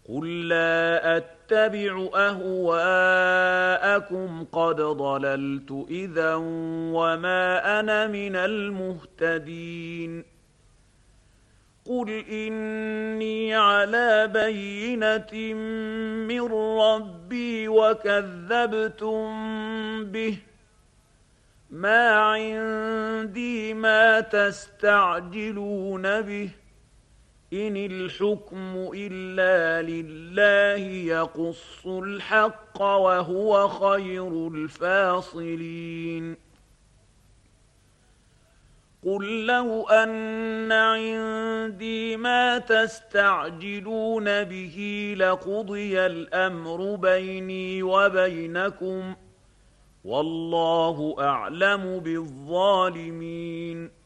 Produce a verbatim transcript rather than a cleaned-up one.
قل لا أتبع أهواءكم قد ضللت إذا وما أنا من المهتدين قل إني على بينة من ربي وكذبتم به ما عندي ما تستعجلون به إن الحكم إلا لله يقص الحق وهو خير الفاصلين قل لو أن عندي ما تستعجلون به لقضي الأمر بيني وبينكم والله أعلم بالظالمين